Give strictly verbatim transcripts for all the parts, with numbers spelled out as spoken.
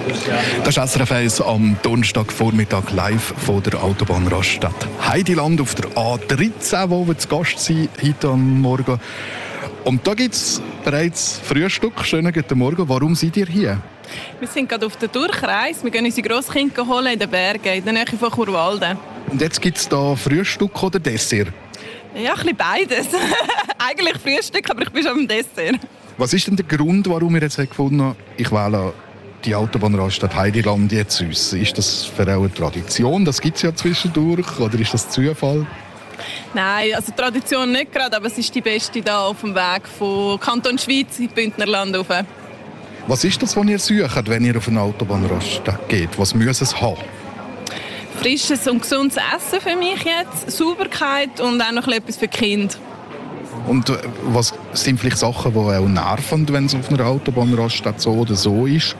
Das ist S R F eins am Donnerstagvormittag live von der Autobahnraststätte Heidiland auf der A dreizehn, wo wir zu Gast sind heute am Morgen. Und da gibt es bereits Frühstück. Schönen guten Morgen. Warum seid ihr hier? Wir sind gerade auf der Durchreise. Wir gehen unsere Grosskinder holen in den Bergen, in der Nähe von Churwalden. Und jetzt gibt es da Frühstück oder Dessert? Ja, ein bisschen beides. Eigentlich Frühstück, aber ich bin schon am Dessert. Was ist denn der Grund, warum ihr jetzt gefunden habt, ich wähle die Autobahnraststätte Heidiland jetzt uns? Ist das für eure Tradition? Das gibt es ja zwischendurch. Oder ist das Zufall? Nein, also Tradition nicht gerade, aber es ist die beste hier auf dem Weg von Kanton Schweiz in Bündnerland rauf. Was ist das, was ihr sucht, wenn ihr auf eine Autobahnraststätte geht? Was muss es haben? Frisches und gesundes Essen für mich jetzt, Sauberkeit und auch noch etwas für die Kinder. Und was sind vielleicht Sachen, die auch nerven, wenn es auf einer Autobahnraststätte so oder so ist?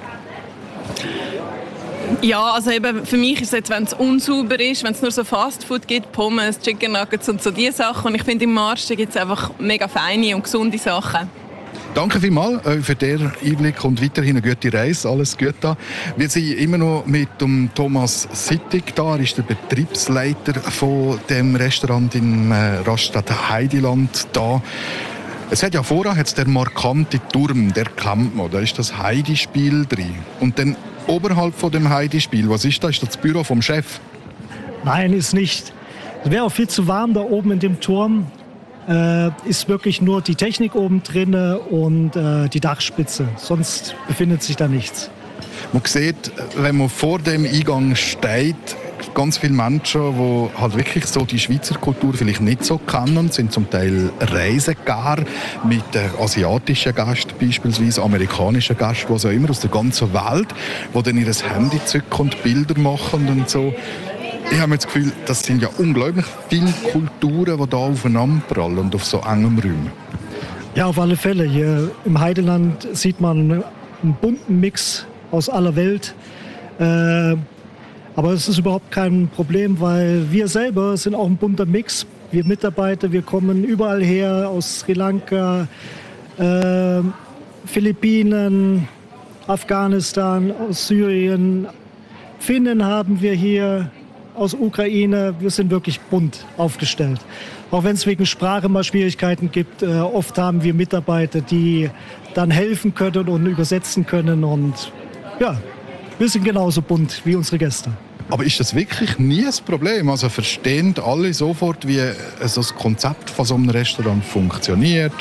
Ja, also eben für mich ist es jetzt, wenn es unsauber ist, wenn es nur so Fastfood gibt, Pommes, Chicken Nuggets und so diese Sachen. Und ich finde, im Marsch gibt es einfach mega feine und gesunde Sachen. Danke vielmals für den Einblick und weiterhin eine gute Reise. Alles Gute. Wir sind immer noch mit dem Thomas Sittig da. Er ist der Betriebsleiter von dem Restaurant in Raststätte Heidiland da. Es hat ja vorher hat's der markante Turm, der kennt man. Da ist das Heidispiel drin. Und dann oberhalb von dem Heidispiel, was ist das? Ist das das Büro vom Chef? Nein, ist nicht. Es wäre auch viel zu warm da oben in dem Turm. Äh, ist wirklich nur die Technik oben drin und äh, die Dachspitze. Sonst befindet sich da nichts. Man sieht, wenn man vor dem Eingang steht, ganz viele Menschen, die halt wirklich so die Schweizer Kultur vielleicht nicht so kennen, sind zum Teil Reisegeher mit asiatischen Gästen, beispielsweise amerikanischen Gästen, was auch immer aus der ganzen Welt, die dann ihr Handy zücken und Bilder machen und so. Ich habe das Gefühl, das sind ja unglaublich viele Kulturen, die da aufeinander prallen und auf so engem Raum. Ja, auf alle Fälle. Hier im Heideland sieht man einen bunten Mix aus aller Welt. Äh, aber es ist überhaupt kein Problem, weil wir selber sind auch ein bunter Mix. Wir Mitarbeiter, wir kommen überall her, aus Sri Lanka, äh, Philippinen, Afghanistan, aus Syrien, Finnen haben wir hier, aus Ukraine. Wir sind wirklich bunt aufgestellt. Auch wenn es wegen Sprache mal Schwierigkeiten gibt, äh, oft haben wir Mitarbeiter, die dann helfen können und übersetzen können. Und ja, wir sind genauso bunt wie unsere Gäste. Aber ist das wirklich nie ein Problem? Also verstehen alle sofort, wie so das Konzept von so einem Restaurant funktioniert?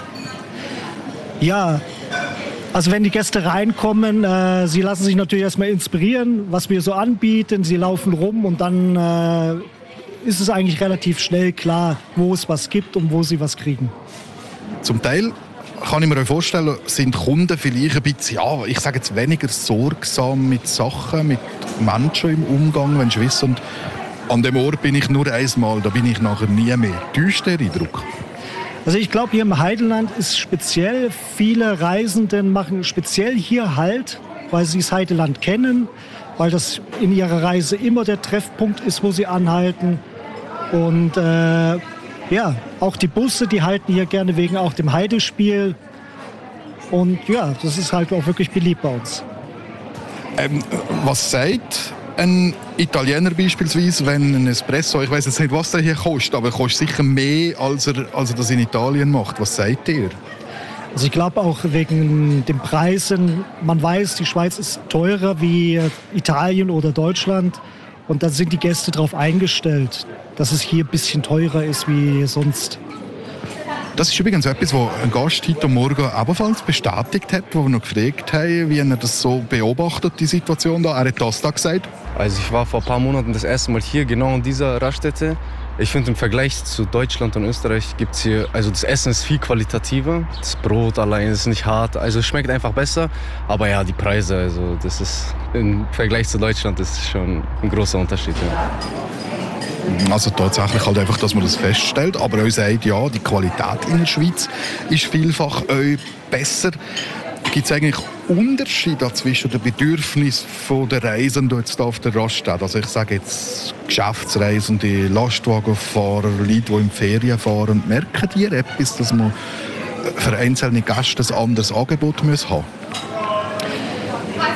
Ja. Also wenn die Gäste reinkommen, äh, sie lassen sich natürlich erstmal inspirieren, was wir so anbieten. Sie laufen rum und dann äh, ist es eigentlich relativ schnell klar, wo es was gibt und wo sie was kriegen. Zum Teil kann ich mir vorstellen, sind Kunden vielleicht ein bisschen, ja, ich sage jetzt weniger sorgsam mit Sachen, mit Menschen im Umgang, wenn sie wissen, an dem Ort bin ich nur einmal, da bin ich nachher nie mehr. Täuscht der Eindruck? Also ich glaube, hier im Heideland ist speziell, viele Reisenden machen speziell hier Halt, weil sie das Heideland kennen, weil das in ihrer Reise immer der Treffpunkt ist, wo sie anhalten. Und äh, ja, auch die Busse, die halten hier gerne wegen auch dem Heidespiel. Und ja, das ist halt auch wirklich beliebt bei uns. Ähm, was sagt ein Italiener beispielsweise, wenn ein Espresso, ich weiß jetzt nicht, was der hier kostet, aber kostet sicher mehr, als er, als er das in Italien macht. Was sagt ihr? Also ich glaube auch wegen den Preisen, man weiß, die Schweiz ist teurer wie Italien oder Deutschland und da sind die Gäste darauf eingestellt, dass es hier ein bisschen teurer ist wie sonst. Das ist übrigens etwas, was ein Gast heute Morgen ebenfalls bestätigt hat, wo wir noch gefragt haben, wie er das so beobachtet, die Situation da. Er hat das da gesagt. Also ich war vor ein paar Monaten das erste Mal hier, genau in dieser Raststätte. Ich finde, im Vergleich zu Deutschland und Österreich gibt es hier, also das Essen ist viel qualitativer. Das Brot allein ist nicht hart, also es schmeckt einfach besser. Aber ja, die Preise, also das ist im Vergleich zu Deutschland ist schon ein großer Unterschied. Ja. Also tatsächlich halt einfach, dass man das feststellt. Aber euch sagt, ja, die Qualität in der Schweiz ist vielfach euch besser. Gibt es eigentlich Unterschiede zwischen den Bedürfnissen der Reisenden jetzt auf der Raststätte? Also ich sage jetzt Geschäftsreisende, Lastwagenfahrer, Leute, die in Ferien fahren. Merken die etwas, dass man für einzelne Gäste ein anderes Angebot haben muss?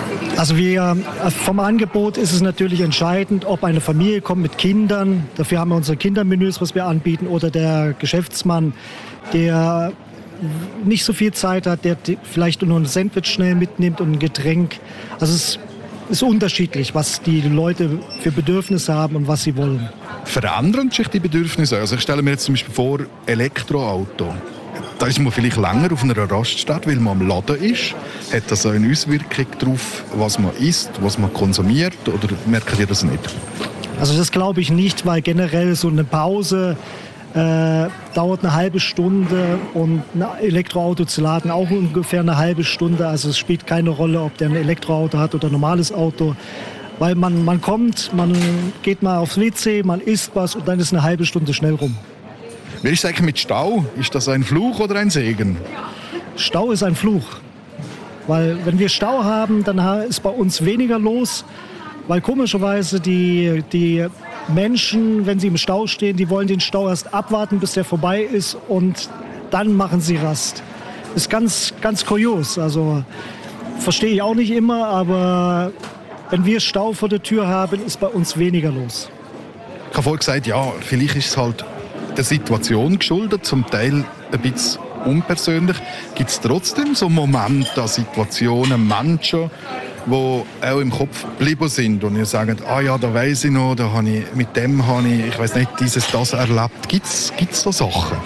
Also wir, vom Angebot ist es natürlich entscheidend, ob eine Familie kommt mit Kindern. Dafür haben wir unsere Kindermenüs, was wir anbieten, oder der Geschäftsmann, der nicht so viel Zeit hat, der vielleicht nur ein Sandwich schnell mitnimmt und ein Getränk. Also es ist unterschiedlich, was die Leute für Bedürfnisse haben und was sie wollen. Verändern sich die Bedürfnisse? Also ich stelle mir jetzt zum Beispiel vor, Elektroauto. Da ist man vielleicht länger auf einer Raststätte, weil man am Laden ist. Hat das eine Auswirkung darauf, was man isst, was man konsumiert, oder merkt ihr das nicht? Also das glaube ich nicht, weil generell so eine Pause äh, dauert eine halbe Stunde und ein Elektroauto zu laden auch ungefähr eine halbe Stunde. Also es spielt keine Rolle, ob der ein Elektroauto hat oder ein normales Auto. Weil man, man kommt, man geht mal aufs W C, man isst was und dann ist eine halbe Stunde schnell rum. Wie ist es eigentlich mit Stau? Ist das ein Fluch oder ein Segen? Stau ist ein Fluch. Weil wenn wir Stau haben, dann ist bei uns weniger los. Weil komischerweise die, die Menschen, wenn sie im Stau stehen, die wollen den Stau erst abwarten, bis der vorbei ist und dann machen sie Rast. Ist ganz, ganz kurios. Also verstehe ich auch nicht immer, aber wenn wir Stau vor der Tür haben, ist bei uns weniger los. Ich habe vorhin gesagt, ja, vielleicht ist es halt der Situation geschuldet, zum Teil ein bisschen unpersönlich. Gibt es trotzdem so Momente, Situationen, Menschen, die auch im Kopf geblieben sind und ihr sagt, ah ja, da weiss ich noch, da habe ich, mit dem habe ich, ich weiss nicht, dieses, das erlebt. Gibt es so Sachen?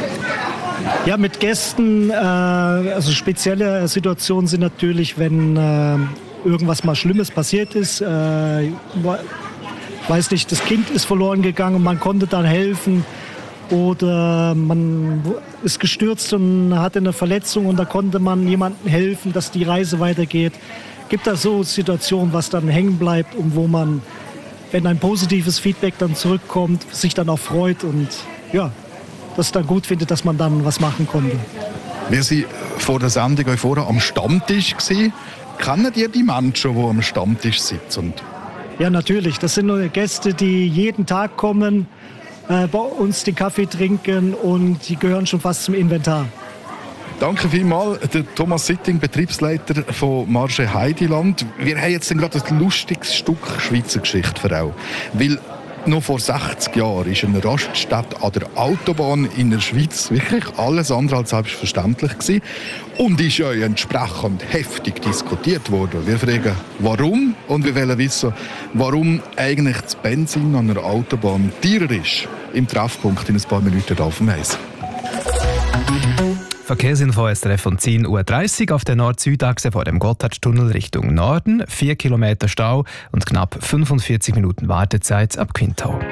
Ja, mit Gästen, äh, also spezielle Situationen sind natürlich, wenn äh, irgendwas mal Schlimmes passiert ist. Äh, ich weiß nicht, das Kind ist verloren gegangen und man konnte dann helfen. Oder man ist gestürzt und hatte eine Verletzung und da konnte man jemandem helfen, dass die Reise weitergeht. Gibt da so Situationen, was dann hängen bleibt und wo man, wenn ein positives Feedback dann zurückkommt, sich dann auch freut und ja, das dann gut findet, dass man dann was machen konnte. Wir sind vor der Sendung euch vorher am Stammtisch gewesen. Kennt ihr die Menschen, die am Stammtisch sitzen? Ja, natürlich. Das sind nur Gäste, die jeden Tag kommen, bei uns den Kaffee trinken und die gehören schon fast zum Inventar. Danke vielmals, der Thomas Sitting, Betriebsleiter von Marché Heidiland. Wir haben jetzt gerade ein lustiges Stück Schweizer Geschichte für auch. Weil noch vor sechzig Jahren ist eine Raststätte an der Autobahn in der Schweiz wirklich alles andere als selbstverständlich gewesen und ist ja entsprechend heftig diskutiert worden. Wir fragen, warum, und wir wollen wissen, warum eigentlich das Benzin an einer Autobahn teurer ist. Im Treffpunkt in ein paar Minuten auf dem Eis. Verkehrsinfo S R F von zehn Uhr dreißig auf der Nord-Süd-Achse vor dem Gotthardtunnel Richtung Norden. vier Kilometer Stau und knapp fünfundvierzig Minuten Wartezeit ab Quintau.